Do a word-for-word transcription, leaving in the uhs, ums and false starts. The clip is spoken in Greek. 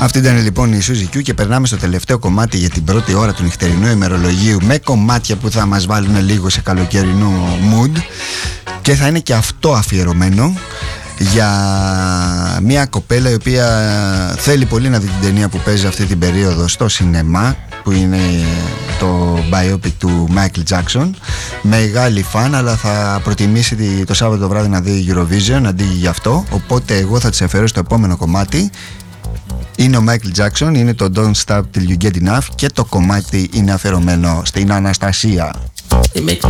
Αυτή ήταν λοιπόν η Suzy Q και περνάμε στο τελευταίο κομμάτι για την πρώτη ώρα του νυχτερινού ημερολογίου, με κομμάτια που θα μας βάλουν λίγο σε καλοκαιρινό mood, και θα είναι και αυτό αφιερωμένο για μια κοπέλα η οποία θέλει πολύ να δει την ταινία που παίζει αυτή την περίοδο στο σινεμά, που είναι το biopic του Michael Jackson. Μεγάλη φαν, αλλά θα προτιμήσει το Σάββατο βράδυ να δει Eurovision αντί για αυτό, οπότε εγώ θα της εφερώ στο επόμενο κομμάτι. Είναι ο Michael Jackson, είναι το Don't Stop Till You Get Enough και το κομμάτι είναι αφιερωμένο στην Αναστασία. It makes